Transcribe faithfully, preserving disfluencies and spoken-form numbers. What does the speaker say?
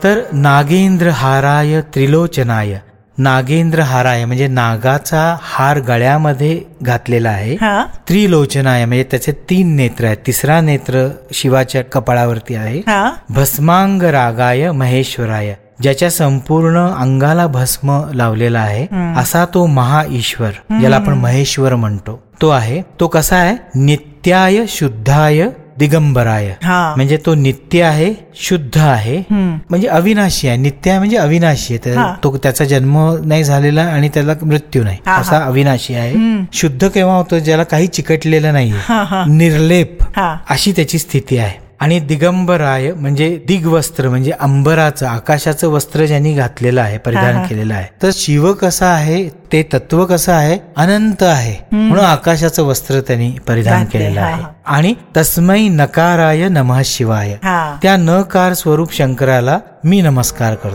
तर नागेंद्र हाराय त्रिलोचनाय, नागेंद्र हाराय म्हणजे नागाचा हार गळ्यामध्ये घातलेला आहे. हा. त्रिलोचनाय म्हणजे त्याचे तीन नेत्र आहेत, तिसरा नेत्र शिवाच्या कपाळावरती आहे. हा. भस्मांग रागाय महेश्वराय, ज्याच्या संपूर्ण अंगाला भस्म लावलेला आहे असा तो महा ईश्वर, ज्याला आपण महेश्वर म्हणतो, तो आहे. तो कसा आहे? नित्याय शुद्धाय दिगंबराय, हा. म्हणजे तो नित्य आहे, शुद्ध आहे, म्हणजे अविनाशी आहे. नित्य आहे म्हणजे अविनाशी आहे, हा. तो त्याचा जन्म नाही झालेला आणि त्याला मृत्यू नाही, हा, असा अविनाशी आहे. शुद्ध केव्हा होतं? ज्याला काही चिकटलेलं नाहीये, हा, हा. निर्लेप, हा. अशी त्याची स्थिती आहे. आणि दिगंबराय म्हणजे दिग्वस्त्र, म्हणजे अंबराचं, आकाशाचं वस्त्र ज्यांनी घातलेलं आहे, परिधान केलेलं आहे. तर शिव कसा आहे, ते तत्व कसं आहे? अनंत आहे, म्हणून आकाशाचं वस्त्र त्यांनी परिधान केलेलं आहे. आणि तस्मै नकाराय नमः शिवाय, हा. त्या नकार स्वरूप शंकराला मी नमस्कार करतो.